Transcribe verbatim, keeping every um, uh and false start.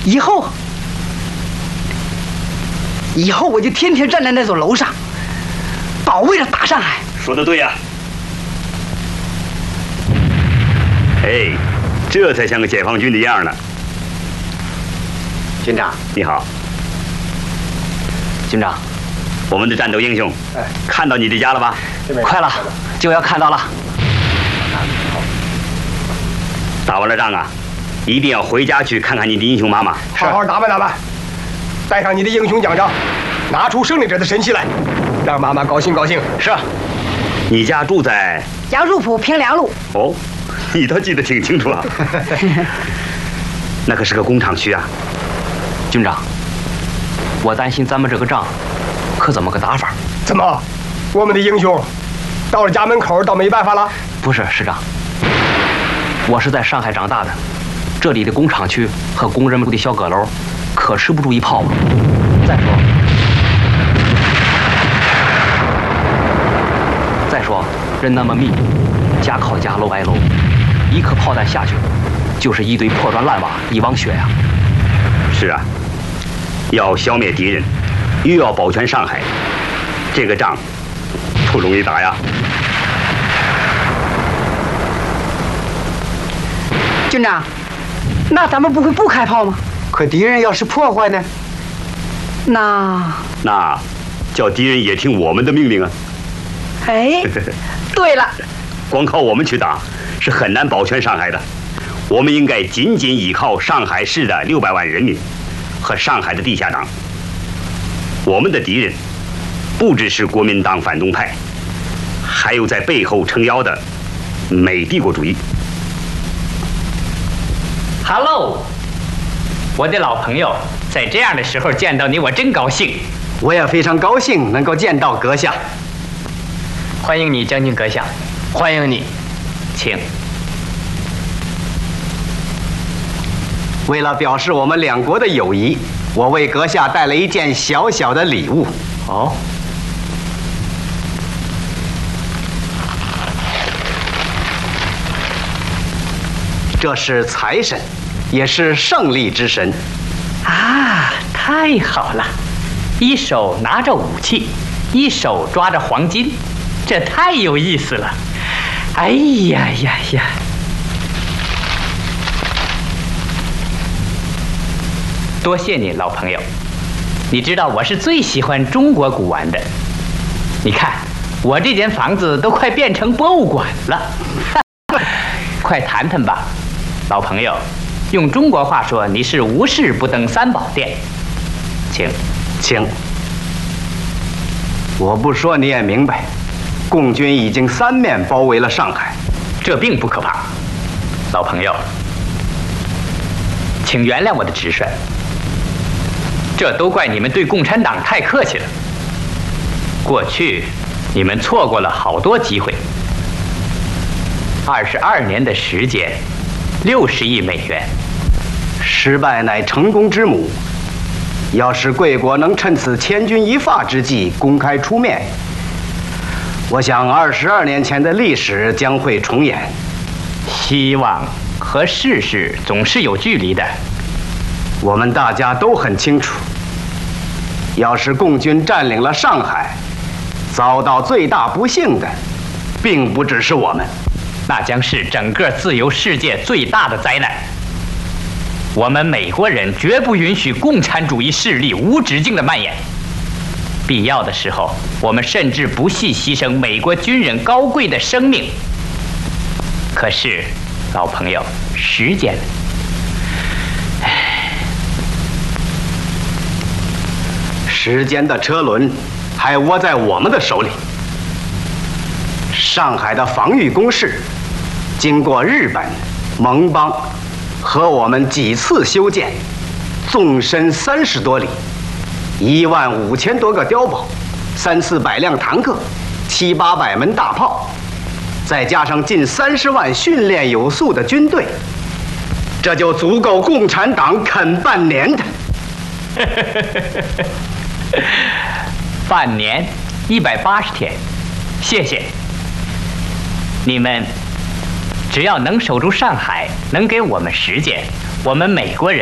以后，以后我就天天站在那座楼上，保卫着大上海。 说得对呀、啊。哎，这才像个解放军的样呢。 军长， 你好。 军长， 我们的战斗英雄，哎，看到你的家了吧？ 快了，就要看到了。 打完了仗啊，一定要回家去看看你的英雄妈妈。 好好打扮打扮，带上你的英雄奖章，拿出胜利者的神气来，让妈妈高兴高兴。 是。你家住在杨树浦平凉路。 哦，你倒记得挺清楚啊。那可是个工厂区啊。 军长，我担心咱们这个仗可怎么个打法？ 怎么，我们的英雄到了家门口倒没办法了？ 不是，师长。我是在上海长大的，这里的工厂区和工人们的小阁楼，可吃不住一炮啊。再说，再说人那么密，家靠家，楼挨楼，一颗炮弹下去，就是一堆破砖烂瓦，一汪血呀、啊。 是啊，要消灭敌人，又要保全上海，这个仗不容易打呀。 军长，那咱们不会不开炮吗？ 可敌人要是破坏呢？ 那那叫敌人也听我们的命令啊！ 哎，对了， 光靠我们去打是很难保全上海的。我们应该紧紧依靠上海市的六百万人民和上海的地下党。我们的敌人不只是国民党反动派，还有在背后撑腰的美帝国主义。 Hello， 我的老朋友，在这样的时候见到你，我真高兴。 我也非常高兴能够见到阁下。 欢迎你，将军阁下。 欢迎你， 请。 为了表示我们两国的友谊，我为阁下带了一件小小的礼物。 哦。 这是财神，也是胜利之神。 啊，太好了！一手拿着武器，一手抓着黄金，这太有意思了。哎呀呀呀！多谢你，老朋友。你知道我是最喜欢中国古玩的。你看，我这间房子都快变成博物馆了。快谈谈吧。老朋友，用中国话说，你是无事不登三宝殿，请， 请。我不说你也明白，共军已经三面包围了上海， 这并不可怕。老朋友，请原谅我的直率，这都怪你们对共产党太客气了。过去，你们错过了好多机会。二十二年的时间。六十亿美元， 失败乃成功之母。要是贵国能趁此千钧一发之际公开出面，我想二十二年前的历史将会重演。 希望和事实总是有距离的， 我们大家都很清楚。要是共军占领了上海，遭到最大不幸的，并不只是我们。 那将是整个自由世界最大的灾难。我们美国人绝不允许共产主义势力无止境的蔓延。必要的时候，我们甚至不惜牺牲美国军人高贵的生命。可是，老朋友，时间，唉， 时间的车轮还握在我们的手里。上海的防御工事，经过日本、盟邦和我们几次修建，纵深三十多里，一万五千多个碉堡，三四百辆坦克，七八百门大炮，再加上近三十万训练有素的军队，这就足够共产党啃半年的。 半年，一百八十天，谢谢。你们只要能守住上海，能给我们时间，我们美国人